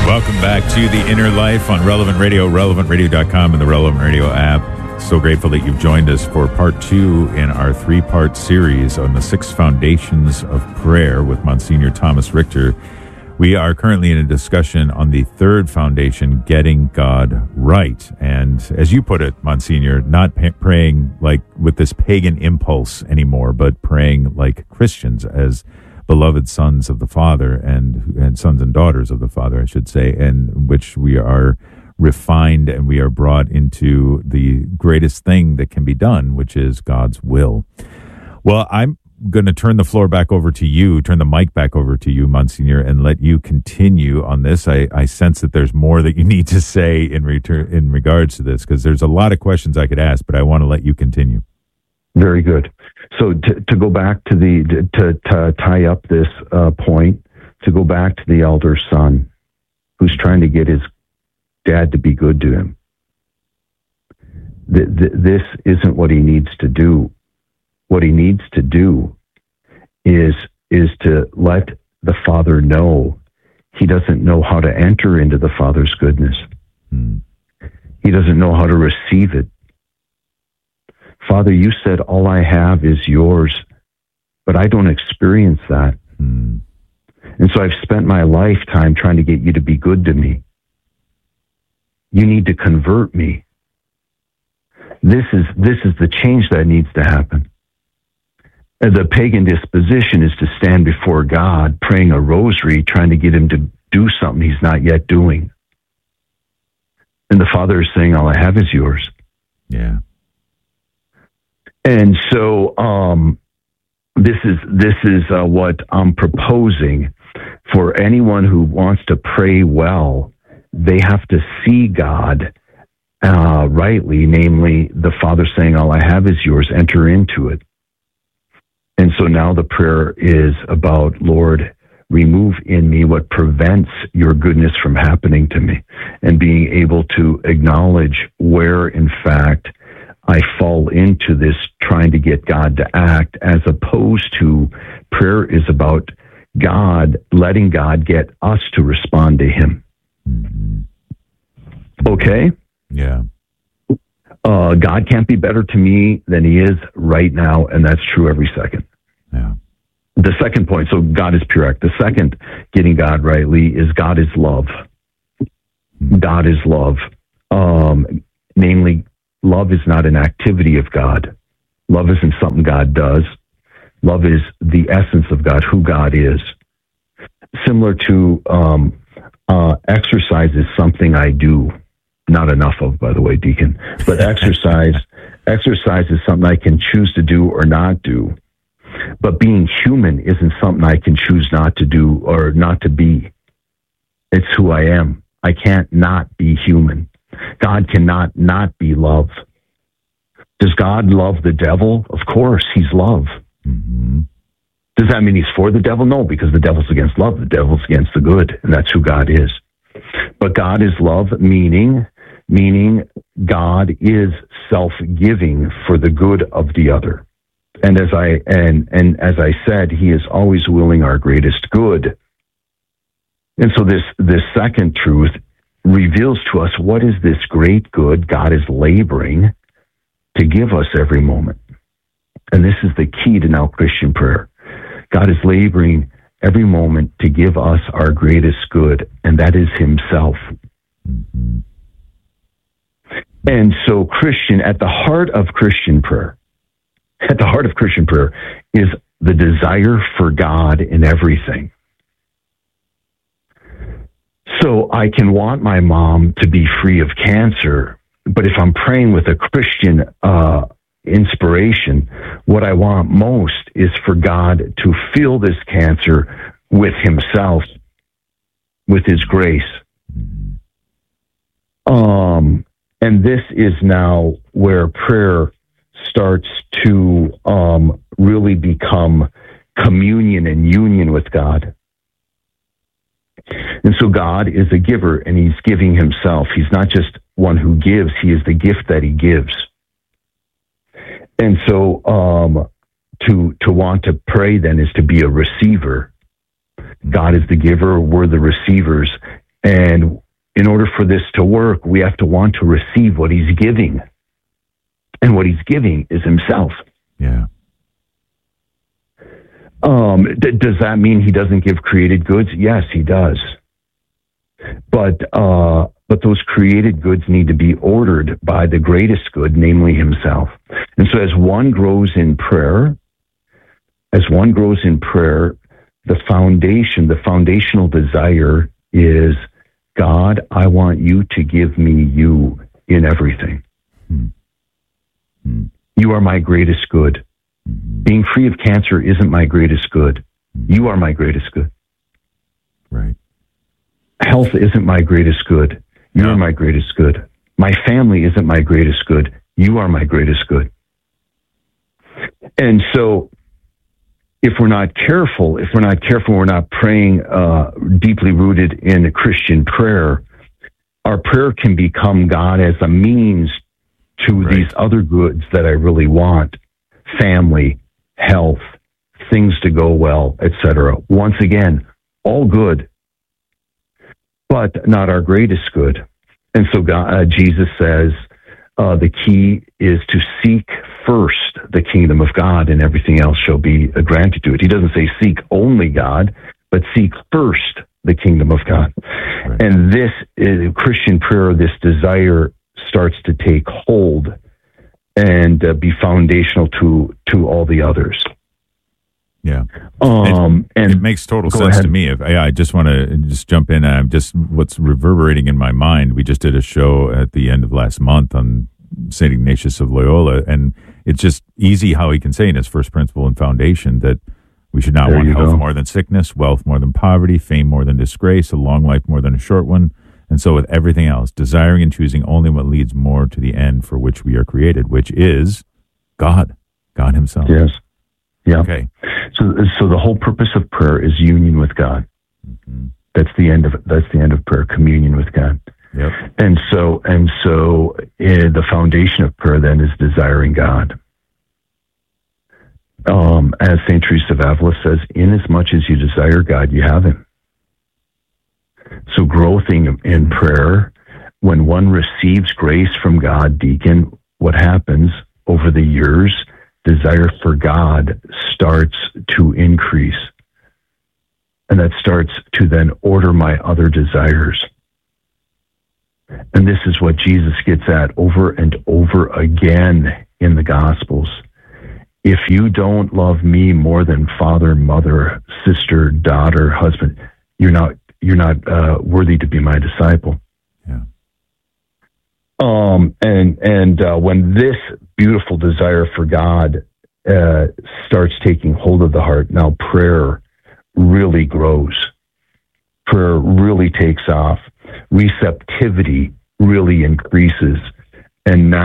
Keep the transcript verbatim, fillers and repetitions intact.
Welcome back to The Inner Life on Relevant Radio, relevant radio dot com, and the Relevant Radio app. So grateful that you've joined us for part two in our three-part series on the six foundations of prayer with Monsignor Thomas Richter. We are currently in a discussion on the third foundation, getting God right. And as you put it, Monsignor, not pa- praying like with this pagan impulse anymore, but praying like Christians as beloved sons of the Father and, and sons and daughters of the Father, I should say, in which we are refined and we are brought into the greatest thing that can be done, which is God's will. Well, I'm going to turn the floor back over to you, turn the mic back over to you, Monsignor, and let you continue on this. I, I sense that there's more that you need to say in return, in regards to this, because there's a lot of questions I could ask, but I want to let you continue. Very good. So to, to go back to the, to, to tie up this uh, point, to go back to the elder son who's trying to get his dad to be good to him. Th- th- this isn't what he needs to do. What he needs to do is, is to let the Father know he doesn't know how to enter into the Father's goodness. Hmm. He doesn't know how to receive it. Father, you said all I have is yours, but I don't experience that. Hmm. And so I've spent my lifetime trying to get you to be good to me. You need to convert me. This is, this is the change that needs to happen. And the pagan disposition is to stand before God praying a rosary, trying to get him to do something he's not yet doing. And the Father is saying, all I have is yours. Yeah. And so um, this is this is uh, what I'm proposing for anyone who wants to pray well. They have to see God uh, rightly, namely the Father saying, all I have is yours, enter into it. And so now the prayer is about, Lord, remove in me what prevents your goodness from happening to me, and being able to acknowledge where, in fact, I fall into this trying to get God to act, as opposed to prayer is about God, letting God get us to respond to him. Mm-hmm. Okay? Yeah. Uh, God can't be better to me than he is right now, and that's true every second. Yeah. The second point, so God is pure act. The second, getting God rightly, is God is love. Mm-hmm. God is love. Um, namely, love is not an activity of God. Love isn't something God does. Love is the essence of God, who God is. Similar to um, uh, exercise is something I do. Not enough of, by the way, Deacon. But exercise, exercise is something I can choose to do or not do. But being human isn't something I can choose not to do or not to be. It's who I am. I can't not be human. God cannot not be love. Does God love the devil? Of course, he's love. Mm-hmm. Does that mean he's for the devil? No, because the devil's against love. The devil's against the good, and that's who God is. But God is love, meaning, meaning God is self-giving for the good of the other. And as I and and as I said, he is always willing our greatest good. And so this this second truth reveals to us what is this great good God is laboring to give us every moment. And this is the key to now Christian prayer. God is laboring every moment to give us our greatest good, and that is himself. Mm-hmm. And so Christian, at the heart of Christian prayer, at the heart of Christian prayer is the desire for God in everything. So I can want my mom to be free of cancer, but if I'm praying with a Christian uh, inspiration, what I want most is for God to fill this cancer with himself, with his grace. Um, and this is now where prayer starts to um, really become communion and union with God. And so God is a giver, and he's giving himself. He's not just one who gives, he is the gift that he gives. And so um, to to want to pray then is to be a receiver. God is the giver, we're the receivers. And in order for this to work, we have to want to receive what he's giving. And what he's giving is himself. Yeah. Um, d- does that mean he doesn't give created goods? Yes, he does. But uh, but those created goods need to be ordered by the greatest good, namely himself. And so as one grows in prayer, as one grows in prayer, the foundation, the foundational desire is, God, I want you to give me you in everything. Hmm. Hmm. You are my greatest good. Hmm. Being free of cancer isn't my greatest good. Hmm. You are my greatest good. Right. Health isn't my greatest good. You No. are my greatest good. My family isn't my greatest good. You are my greatest good. And so, if we're not careful, if we're not careful, we're not praying uh, deeply rooted in Christian prayer, our prayer can become God as a means to Right. these other goods that I really want: family, health, things to go well, et cetera. Once again, all good, but not our greatest good. And so God, uh, Jesus says uh, the key is to seek first the kingdom of God, and everything else shall be uh, granted to it. He doesn't say seek only God, but seek first the kingdom of God. Right. And this is, Christian prayer, this desire starts to take hold and uh, be foundational to to all the others. Yeah. Um, it, and it makes total go sense ahead. to me. If I, I just want to just jump in. I'm just what's reverberating in my mind. We just did a show at the end of last month on Saint Ignatius of Loyola, and it's just easy how he can say in his first principle and foundation that we should not There want you health go. more than sickness, wealth more than poverty, fame more than disgrace, a long life more than a short one. And so with everything else, desiring and choosing only what leads more to the end for which we are created, which is God, God himself. Yes. Yeah. Okay. So, so the whole purpose of prayer is union with God. Mm-hmm. That's the end of that's the end of prayer, communion with God. Yep. And so, and so, uh, the foundation of prayer then is desiring God. Um, as Saint Teresa of Avila says, "Inasmuch as you desire God, you have Him." So, growing in prayer, when one receives grace from God, deacon, what happens over the years? Desire for God starts to increase. And that starts to then order my other desires. And this is what Jesus gets at over and over again in the Gospels. If you don't love me more than father, mother, sister, daughter, husband, you're not you're not uh, worthy to be my disciple. Yeah. Um, and and uh, when this beautiful desire for God uh, starts taking hold of the heart, now prayer really grows. Prayer really takes off. Receptivity really increases. And now